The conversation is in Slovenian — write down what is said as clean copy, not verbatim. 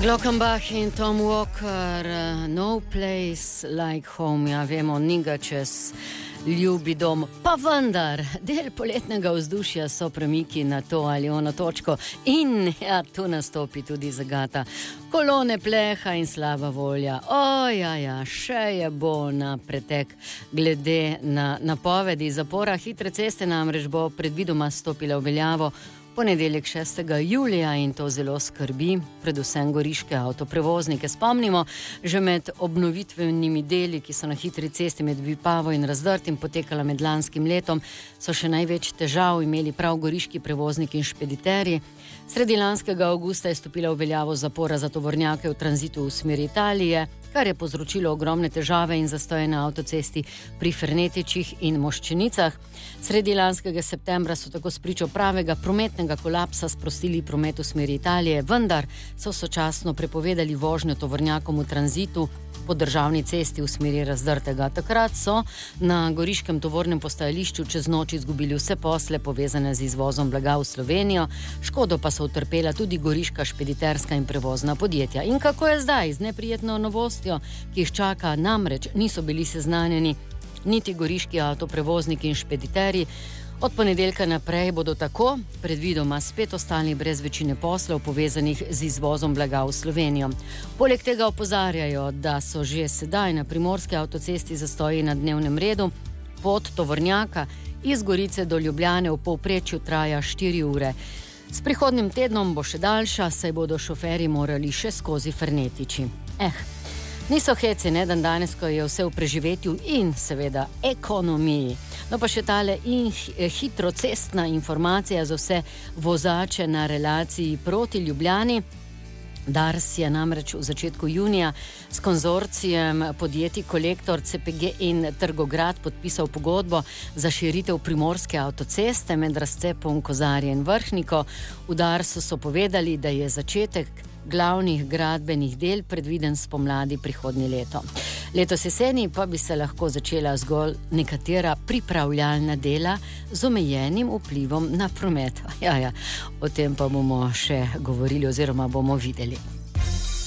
Glockenbach in Tom Walker, No Place Like Home. Ja, vemo, ni ga čez ljubi dom. Pa vendar, del poletnega vzdušja so premiki na to ali ono točko in ja, tu nastopi tudi zagata. Kolone pleha in slaba volja. Ja, še je bo na pretek. Glede na napovedi zapora hitre ceste namreč bo predvidoma stopila v veljavo ponedeljek 6. julija in to zelo skrbi, predvsem goriške avtoprevoznike. Spomnimo, že med obnovitvenimi deli, ki so na hitri cesti med Vipavo in Razdrtim potekala med lanskim letom, so še največ težav imeli prav goriški prevozniki in špediterji. Sredi lanskega avgusta je stopila v veljavo zapora za tovornjake v tranzitu v smeri Italije, kar je povzročilo ogromne težave in zastoje na avtocesti pri Fernetičih in Moščenicah. Sredi lanskega septembra so tako spričo pravega prometnega kolapsa sprostili promet v smeri Italije, vendar so sočasno prepovedali vožnjo tovornjakom v tranzitu po državni cesti v smeri Razdrtega. Takrat so na goriškem tovornem postajališču čez noč izgubili vse posle povezane z izvozom blaga v Slovenijo, škodo pa so utrpela tudi goriška špediterska in prevozna podjetja. In kako je zdaj z neprijetno novostjo, ki jih čaka, namreč niso bili seznanjeni niti goriški avtoprevozniki in špediterji. Od ponedeljka naprej bodo tako predvidoma spet ostali brez večine poslov povezanih z izvozom blaga v Slovenijo. Poleg tega opozarjajo, da so že sedaj na primorski avtocesti zastoji na dnevnem redu. Pot tovornjaka iz Gorice do Ljubljane v povprečju traja 4 ure. S prihodnjim tednom bo še daljša, saj bodo šoferji morali še skozi Fernetiči. Niso heci, ne, dan danes, ko je vse v preživetju in seveda ekonomiji. No pa še tale hitrocestna informacija za vse vozače na relaciji proti Ljubljani. Dars je namreč v začetku junija s konzorcijem podjetij Kolektor, CPG in Trgograd podpisal pogodbo za širitev primorske avtoceste med razcepom Kozarje in Vrhniko. V Darsu so povedali, da je začetek glavnih gradbenih del predviden spomladi prihodnje leto. Letos jeseni pa bi se lahko začela zgolj nekatera pripravljalna dela z omejenim vplivom na promet. Ja, o tem pa bomo še govorili oziroma bomo videli.